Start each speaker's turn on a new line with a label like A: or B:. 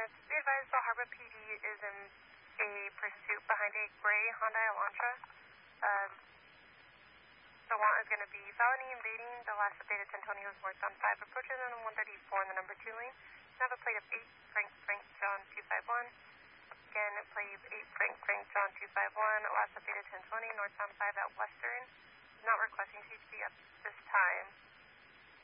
A: units, be advised the Harbor PD is in a pursuit behind a gray Hyundai Elantra. The warrant is going to be felony invading. The last updated 1020 was worked on 5, approaching on 134 in the number 2 lane. Have a plate of 8, Frank John 251. Again, plate 8, Frank John 251. Last updated 1020, northbound 5 at Western. Not requesting CHP at this time.